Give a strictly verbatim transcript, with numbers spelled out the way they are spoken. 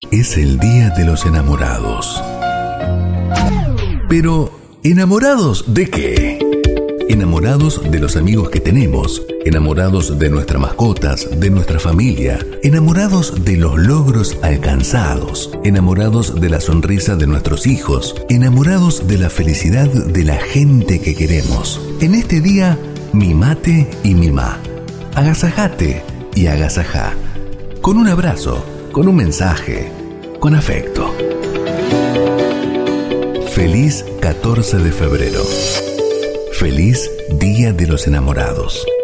es el Día de los Enamorados. Pero, ¿enamorados de qué? Enamorados de los amigos que tenemos, enamorados de nuestras mascotas, de nuestra familia, enamorados de los logros alcanzados, enamorados de la sonrisa de nuestros hijos, enamorados de la felicidad de la gente que queremos. En este día, mimate y mimá, agasajate y agasajá, con un abrazo, con un mensaje, con afecto. Feliz catorce de febrero. Feliz Día de los Enamorados.